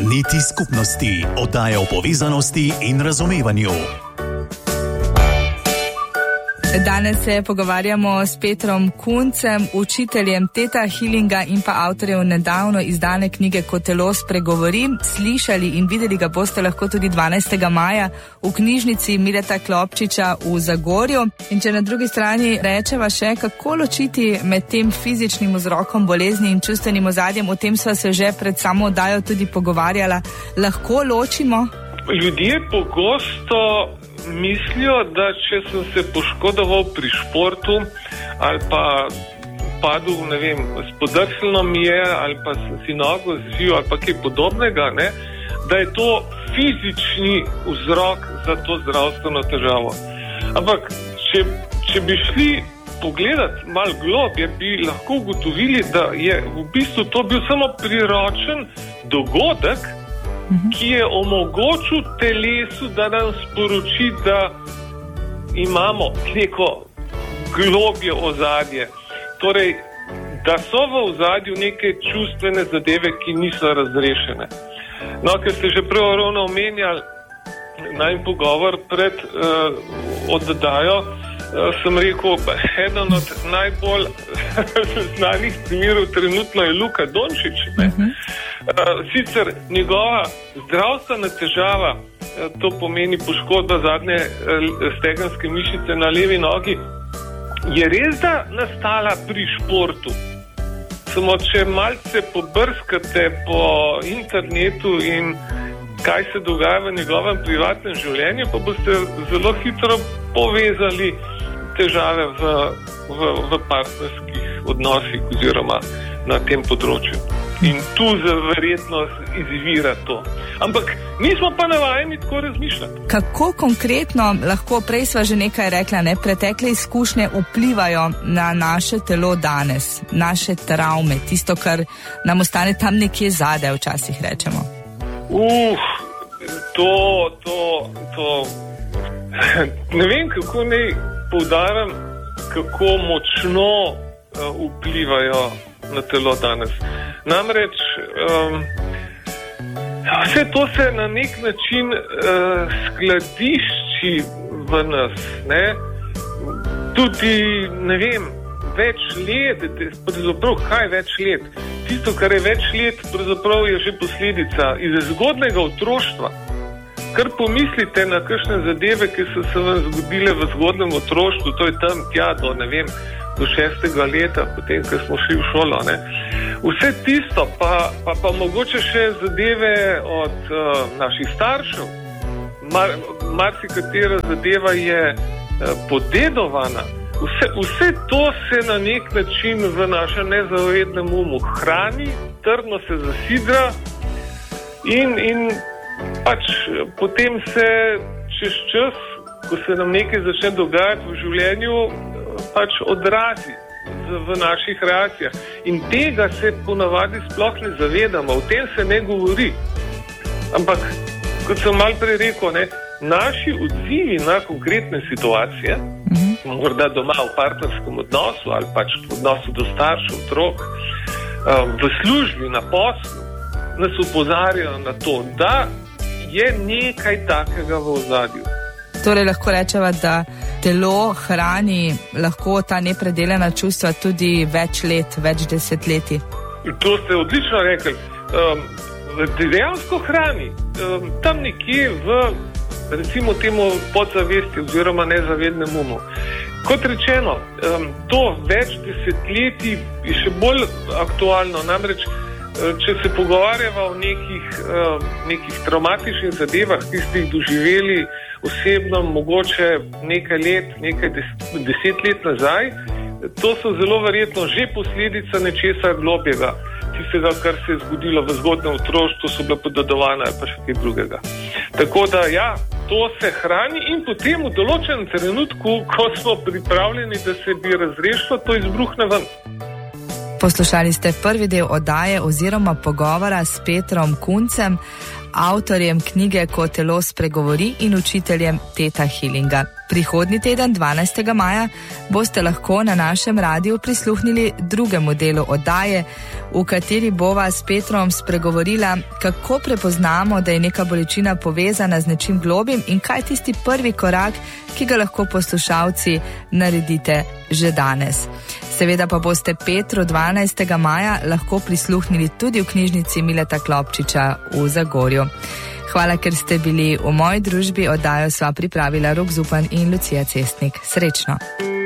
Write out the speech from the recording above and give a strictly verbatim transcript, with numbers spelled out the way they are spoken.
Niti skupnosti, oddaja o povezanosti in razumevanju. Danes se pogovarjamo s Petrom Kuncem, učiteljem Theta Healinga in pa avtorjev nedavno izdane knjige Ko telo spregovori. Slišali in videli ga boste lahko tudi dvanajstega maja v knjižnici Mileta Klopčiča v Zagorju. In če na drugi strani rečeva še, kako ločiti med tem fizičnim vzrokom bolezni in čustvenim ozadjem, o tem sva se že pred samo oddajo tudi pogovarjala. Lahko ločimo? Ljudje pogosto mislijo, da če sem se poškodoval pri športu ali pa padel, ne vem, spodrsnilo mi je ali pa sem si nogo zvil ali pa kaj podobnega, ne, da je to fizični vzrok za to zdravstveno težavo. Ampak, če, če bi šli pogledati malo globje, bi lahko ugotovili, da je v bistvu to bil samo priročen dogodek, ki je omogočil telesu, da nam sporoči, da imamo neko globje ozadje. Torej, da so v ozadju neke čustvene zadeve, ki niso razrešene. No, ker ste že prej ravno omenjali najin pogovor pred uh, oddajo, uh, sem rekel, eden od najbolj znanih primerov trenutno je Luka Dončić, ne? Uh, sicer njegova zdravstvena težava, uh, to pomeni poškodba zadnje uh, stegenske mišice na levi nogi, je res da nastala pri športu. Samo če malce pobrskate po internetu in kaj se dogaja v njegovem privatnem življenju, pa boste zelo hitro povezali težave v, v, v partnerskih odnosih oziroma na tem področju. In tu verjetno izvira to. Ampak nismo pa navajeni tako razmišljati. Kako konkretno lahko, prej sva že nekaj rekla, ne, pretekle izkušnje vplivajo na naše telo danes, naše travme, tisto, kar nam ostane tam nekje zadaj, včasih rečemo? Uf, to, to, to... Ne vem, kako naj poudarim, kako močno uh, vplivajo na telo danes. Namreč um, vse to se na nek način uh, skladišči v nas, ne? Tudi, ne vem, več let, pravzaprav kaj več let? Tisto, kar je več let, pravzaprav je že posledica iz zgodnega otroštva. Kar pomislite na kakšne zadeve, ki so se vam zgodile v zgodnem otroštvu, to je tam tja do, ne vem, do šestega leta, potem, ko smo šli v šolo, ne. Vse tisto, pa, pa, pa mogoče še zadeve od uh, naših staršev. Mar, marsikatera zadeva je uh, podedovana. Vse, vse to se na nek način v našem nezavednem umu hrani, trdno se zasidra in, in pač potem se čez čas, ko se nam nekaj začne dogajati v življenju, pač odrazi v naših reakcijah. In tega se ponavadi sploh ne zavedamo, o tem se ne govori. Ampak, kot sem malo prej rekel, ne, naši odzivi na konkretne situacije, mm-hmm. morda doma v partnerskem odnosu ali pač v odnosu do staršev, otrok, v službi, na poslu, nas opozarjajo na to, da je nekaj takega v ozadju. Torej lahko rečeva, da telo hrani lahko ta nepredelana čustva tudi več let, več desetletij. To ste odlično rekli. Um, dejansko hrani. Um, tam nekje v, recimo temu podzavesti oziroma nezavednem umu. Kot rečeno, um, to več desetletij je še bolj aktualno. Namreč, če se pogovarjava o nekih, uh, nekih traumatičnih zadevah, ki ste jih doživeli osebno, mogoče nekaj let, nekaj des, deset let nazaj, to so zelo verjetno že posledica nečesa globjega, tistega, kar se je zgodilo v zgodnjem otroštvu, so bila podedovana ali pa še kaj drugega. Tako da ja, to se hrani in potem v določenem trenutku, ko smo pripravljeni, da se bi razrešilo, to izbruhne ven. Poslušali ste prvi del oddaje oziroma pogovora s Petrom Kuncem, avtorjem knjige Ko telo spregovori in učiteljem Theta Healinga. Prihodnji teden, dvanajstega maja, boste lahko na našem radiju prisluhnili drugemu delu oddaje, v kateri bova s Petrom spregovorila, kako prepoznamo, da je neka bolečina povezana z nečim globim in kaj tisti prvi korak, ki ga lahko poslušalci naredite že danes. Seveda pa boste Petru dvanajstega maja lahko prisluhnili tudi v knjižnici Mileta Klopčiča v Zagorju. Hvala, ker ste bili v moji družbi. Oddajo sva pripravila Rok Zupan in Lucija Cestnik. Srečno!